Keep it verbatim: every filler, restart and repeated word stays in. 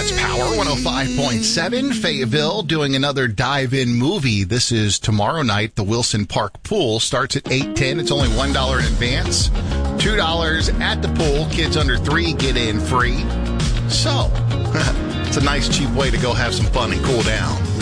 It's Power one oh five point seven. Fayetteville doing another dive-in movie. This is tomorrow night. The Wilson Park Pool starts at eight ten. It's only one dollar in advance. two dollars at the pool. Kids under three get in free. So, it's a nice, cheap way to go have some fun and cool down.